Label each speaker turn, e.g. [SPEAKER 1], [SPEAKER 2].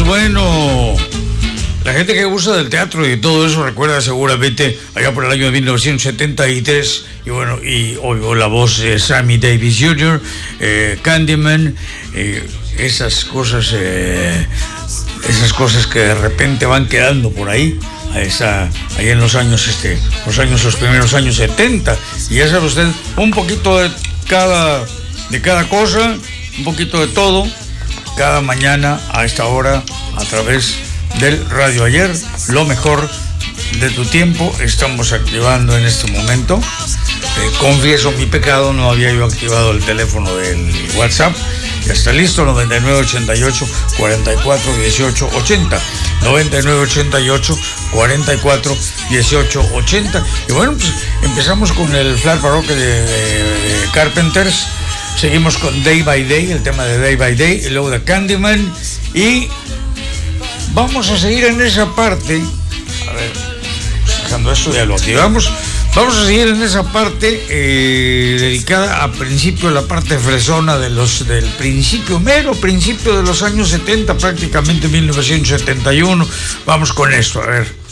[SPEAKER 1] bueno. La gente que usa del teatro y todo eso recuerda seguramente allá por el año de 1973 y bueno, y oigo la voz de Sammy Davis Jr., Candyman, esas cosas que de repente van quedando por ahí. Ahí en los primeros años 70, y ya sabe usted, un poquito de cada cosa, un poquito de todo, cada mañana a esta hora a través del Radio Ayer, lo mejor de tu tiempo. Estamos activando en este momento. Confieso mi pecado, no había yo activado el teléfono del WhatsApp. Ya está listo, 9988-441880. 9988-441880. Y bueno, pues empezamos con el Flat Baroque de Carpenters. Seguimos con Day by Day, el tema de Day by Day, y luego de Candyman. Y vamos a seguir en esa parte. A ver, dejando esto ya lo activamos. Vamos a seguir en esa parte dedicada al principio, la parte fresona del principio, mero principio de los años 70, prácticamente 1971. Vamos con esto, a ver.